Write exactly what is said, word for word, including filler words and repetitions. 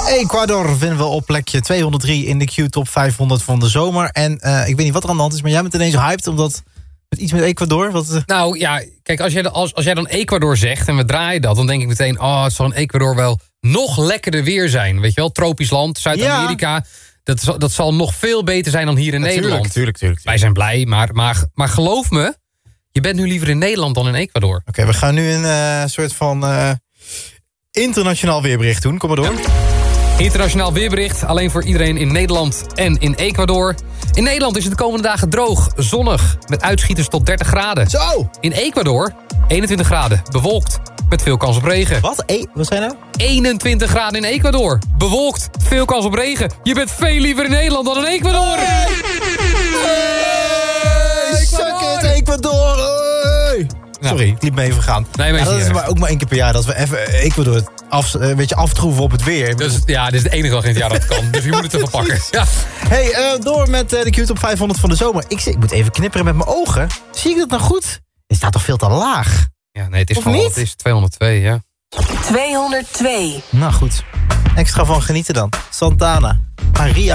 Ecuador vinden we op plekje tweehonderddrie in de Q-top vijfhonderd van de zomer. En uh, ik weet niet wat er aan de hand is, maar jij bent ineens hyped omdat... Met iets met Ecuador? Wat, uh... Nou ja, kijk, als jij, als, als jij dan Ecuador zegt en we draaien dat... dan denk ik meteen, oh, het zal in Ecuador wel nog lekkerder weer zijn. Weet je wel, tropisch land, Zuid-Amerika... Ja. Dat, zal, dat zal nog veel beter zijn dan hier in natuurlijk, Nederland. Tuurlijk, tuurlijk, tuurlijk. Wij zijn blij, maar, maar, maar geloof me... je bent nu liever in Nederland dan in Ecuador. Oké, okay, we gaan nu een uh, soort van uh, internationaal weerbericht doen. Kom maar door. Ja. Internationaal weerbericht, alleen voor iedereen in Nederland en in Ecuador. In Nederland is het de komende dagen droog, zonnig... met uitschieters tot dertig graden. Zo! In Ecuador eenentwintig graden, bewolkt... met veel kans op regen. Wat? E- wat zijn nou? eenentwintig graden in Ecuador. Bewolkt, veel kans op regen. Je bent veel liever in Nederland dan in Ecuador. Hey! Hey! Suck it, Ecuador! Hey! Sorry, ik liep me even gaan. Nee, maar ja, dat is maar ook maar één keer per jaar dat we even Ecuador af, een beetje aftroeven op het weer. Dus, ja, dit is het enige wat in het jaar dat kan. Dus je moet het ervan pakken. Ja. Hey, uh, door met uh, de Q-top vijfhonderd van de zomer. Ik, ik moet even knipperen met mijn ogen. Zie ik dat nou goed? Het staat toch veel te laag? Ja, nee, het is, of van, niet? Het is tweehonderdtwee, ja. tweehonderdtwee. Nou goed. Extra van genieten dan. Santana. Maria.